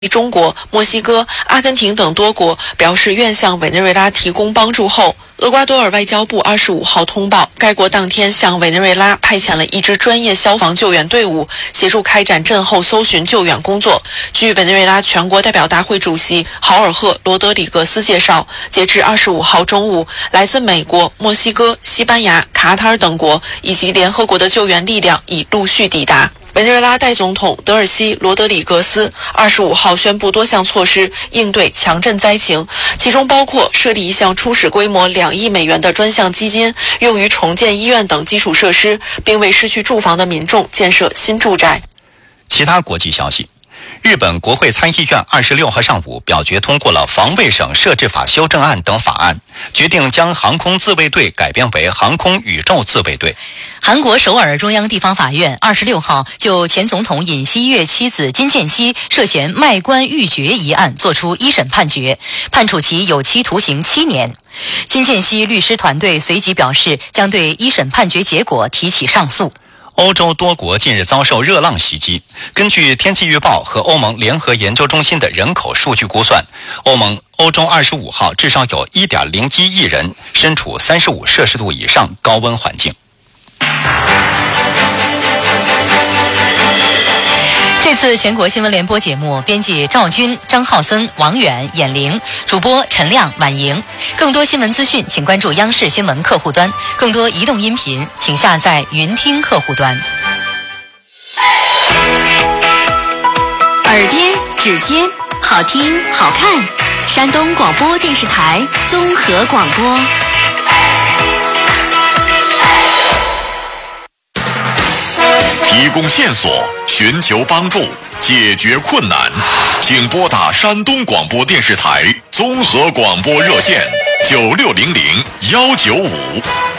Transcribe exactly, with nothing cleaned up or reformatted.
中国、墨西哥、阿根廷等多国表示愿向委内瑞拉提供帮助后，厄瓜多尔外交部二十五号通报，该国当天向委内瑞拉派遣了一支专业消防救援队伍，协助开展震后搜寻救援工作。据委内瑞拉全国代表大会主席豪尔赫·罗德里格斯介绍，截至二十五号中午，来自美国、墨西哥、西班牙、卡塔尔等国以及联合国的救援力量已陆续抵达。委内瑞拉代总统德尔西·罗德里格斯二十五号宣布多项措施应对强震灾情，其中包括设立一项初始规模两亿美元的专项基金，用于重建医院等基础设施，并为失去住房的民众建设新住宅。 其他国际消息。日本国会参议院二十六号上午表决通过了防卫省设置法修正案等法案，决定将航空自卫队改编为航空宇宙自卫队。 韩国首尔中央地方法院二十六号就前总统尹锡悦妻子金建熙涉嫌卖官鬻爵一案作出一审判决，判处其有期徒刑七年。金建熙律师团队随即表示，将对一审判决结果提起上诉。 欧洲多国近日遭受热浪袭击。根据天气预报和欧盟联合研究中心的人口数据估算，欧盟欧洲二十五号至少有 一点零一亿人身处三十五摄氏度以上高温环境。 这次全国新闻联播节目，编辑赵军、张浩森、王远、闫玲，主播陈亮、婉莹。更多新闻资讯，请关注央视新闻客户端；更多移动音频，请下载云听客户端。 耳边、指尖，好听好看。山东广播电视台综合广播。 提供线索，寻求帮助，解决困难，请拨打山东广播电视台综合广播热线九六零零幺九五。